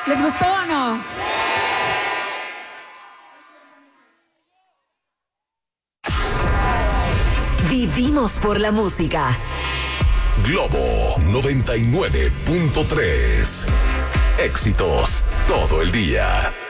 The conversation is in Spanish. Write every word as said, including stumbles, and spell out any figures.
¿Les gustó o no? Vivimos por la música. Globo noventa y nueve punto tres. Éxitos todo el día.